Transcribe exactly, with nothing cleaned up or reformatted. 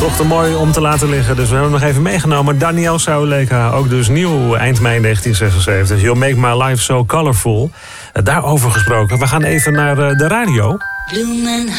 Toch te mooi om te laten liggen, dus we hebben hem nog even meegenomen. Daniel Sauleka, ook dus nieuw eind mei negentien zesenzeventig. You'll make my life so colorful. Daarover gesproken, we gaan even naar de radio.